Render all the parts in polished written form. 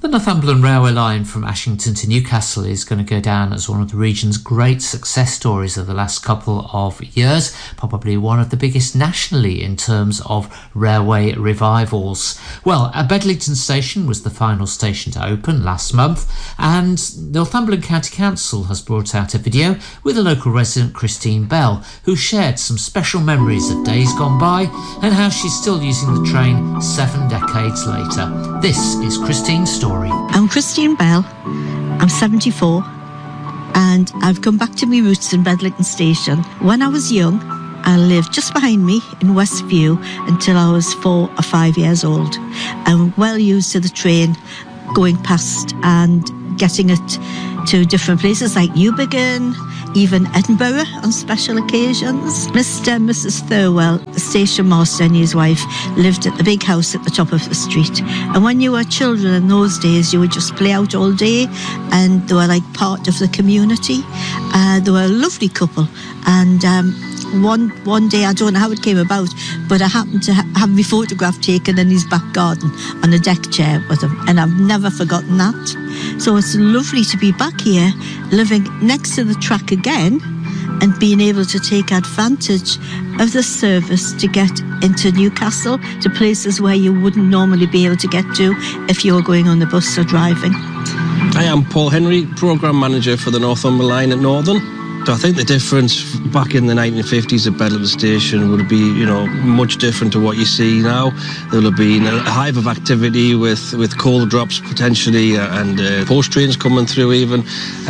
The Northumberland Railway line from Ashington to Newcastle is going to go down as one of the region's great success stories of the last couple of years, probably one of the biggest nationally in terms of railway revivals. Well, Bedlington Station was the final station to open last month, and Northumberland County Council has brought out a video with a local resident, Christine Bell, who shared some special memories of days gone by and how she's still using the train 7 decades later. This is Christine's story. I'm Christine Bell. I'm 74 and I've come back to my roots in Bedlington Station. When I was young, I lived just behind me in Westview until I was 4 or 5 years old. I'm well used to the train going past and getting it to different places like Newbiggin, even Edinburgh on special occasions. Mr. and Mrs. Thirlwell, the station master and his wife, lived at the big house at the top of the street. And when you were children in those days, you would just play out all day, and they were like part of the community. They were a lovely couple. And one day, I don't know how it came about, but I happened to have my photograph taken in his back garden on a deck chair with him, and I've never forgotten that. So it's lovely to be back here, living next to the track again, and being able to take advantage of the service to get into Newcastle, to places where you wouldn't normally be able to get to if you were going on the bus or driving. I am Paul Henry, Programme Manager for the Northumberland line at Northern. So I think the difference back in the 1950s at Bedlington Station would be, much different to what you see now. There will have been a hive of activity with coal drops potentially and post trains coming through even.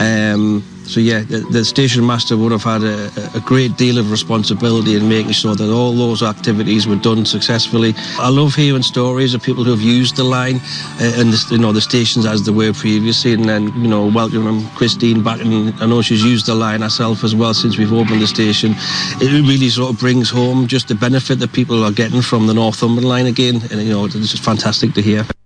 So yeah, the station master would have had a great deal of responsibility in making sure that all those activities were done successfully. I love hearing stories of people who have used the line and the stations as they were previously, and then welcoming Christine back, and I know she's used the line herself as well since we've opened the station. It really sort of brings home just the benefit that people are getting from the Northumberland line again, and it's just fantastic to hear.